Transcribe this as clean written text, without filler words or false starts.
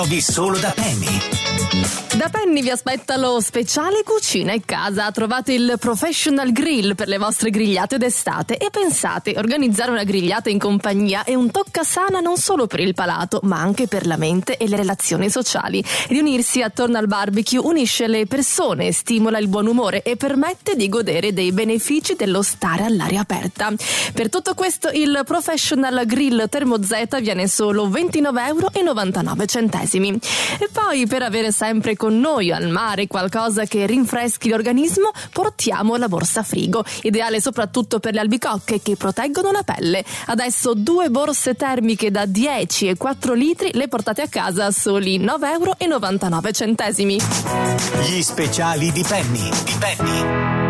Solo da Penny. Da Penny vi aspetta lo speciale cucina in casa. Trovate il Professional Grill per le vostre grigliate d'estate e pensate, organizzare una grigliata in compagnia è un toccasana non solo per il palato, ma anche per la mente e le relazioni sociali. Riunirsi attorno al barbecue unisce le persone, stimola il buon umore e permette di godere dei benefici dello stare all'aria aperta. Per tutto questo il Professional Grill Termo Z viene solo €29,99. E poi, per avere sempre con noi al mare qualcosa che rinfreschi l'organismo, portiamo la borsa frigo, ideale soprattutto per le albicocche che proteggono la pelle. Adesso 2 borse termiche da 10 e 4 litri le portate a casa a soli €9,99. Gli speciali di Penny.